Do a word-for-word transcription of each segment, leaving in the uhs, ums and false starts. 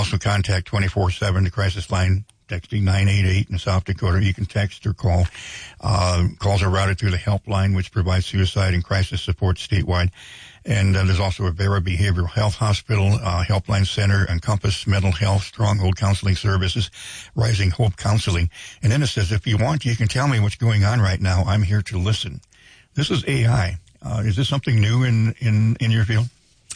also contact twenty-four seven, the crisis line, texting nine eight eight in South Dakota. You can text or call. Uh, calls are routed through the helpline, which provides suicide and crisis support statewide. And uh, there's also a Vera Behavioral Health Hospital, uh, Helpline Center, Encompass Mental Health, Stronghold Counseling Services, Rising Hope Counseling. And then it says, if you want, you can tell me what's going on right now. I'm here to listen. This is A I. Uh, is this something new in, in, in your field?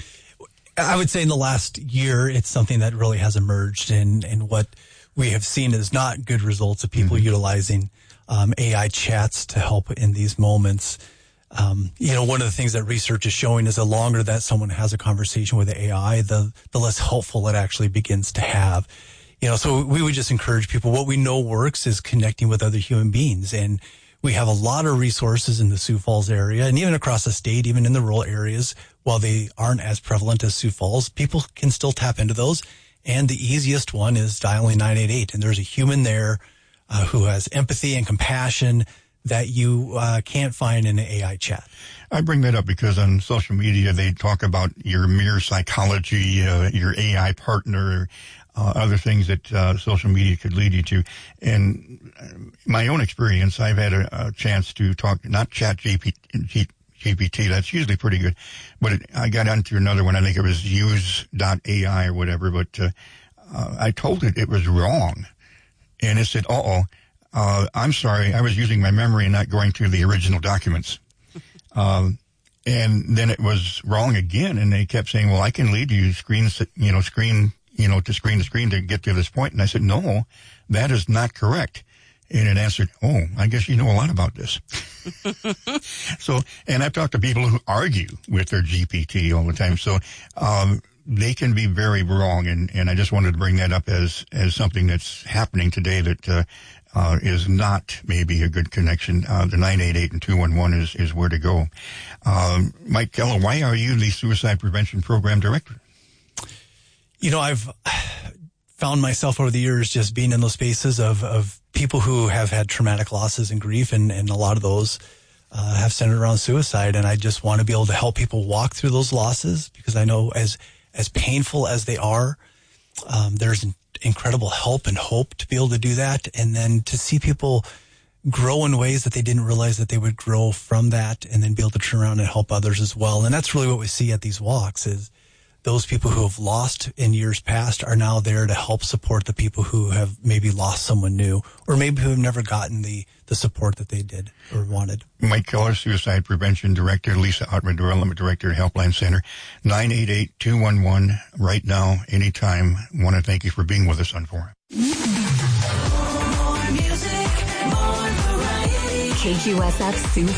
I would say in the last year, it's something that really has emerged, and, and what we have seen is not good results of people mm-hmm. utilizing um, A I chats to help in these moments. Um, you know, one of the things that research is showing is the longer that someone has a conversation with A I, the, the less helpful it actually begins to have. You know, so we would just encourage people, what we know works is connecting with other human beings. And we have a lot of resources in the Sioux Falls area and even across the state, even in the rural areas. While they aren't as prevalent as Sioux Falls, people can still tap into those. And the easiest one is dialing nine eight eight. And there's a human there uh, who has empathy and compassion that you uh, can't find in an A I chat. I bring that up because on social media, they talk about your mirror psychology, uh, your A I partner, uh, other things that uh, social media could lead you to. And my own experience, I've had a, a chance to talk, not chat G P T, G P T, that's usually pretty good. But it, I got onto another one, I think it was use dot A I or whatever, but uh, uh, I told it it was wrong. And it said, uh-oh. Uh, I'm sorry, I was using my memory and not going through the original documents. um, and then it was wrong again, and they kept saying, well, I can lead you screen, you know, screen, you know, to screen to screen to get to this point. And I said, no, that is not correct. And it answered, oh, I guess you know a lot about this. So, and I've talked to people who argue with their G P T all the time. So, um, they can be very wrong. And, and I just wanted to bring that up as, as something that's happening today that, uh, Uh, is not maybe a good connection. Uh, the nine eight eight and two one one is, is where to go. Um, Mike Keller, why are you the Suicide Prevention Program Director? You know, I've found myself over the years just being in those spaces of, of people who have had traumatic losses and grief, and, and a lot of those uh, have centered around suicide. And I just want to be able to help people walk through those losses, because I know as, as painful as they are, um, there's incredible help and hope to be able to do that, and then to see people grow in ways that they didn't realize that they would grow from that, and then be able to turn around and help others as well. And that's really what we see at these walks, is those people who have lost in years past are now there to help support the people who have maybe lost someone new, or maybe who have never gotten the, the support that they did or wanted. Mike Keller, Suicide Prevention Director, Lisa Ottman, Development Director at Helpline Center, nine eight eight, two one one, right now, anytime. I want to thank you for being with us on Forum. More music, more variety. K Q S F Sioux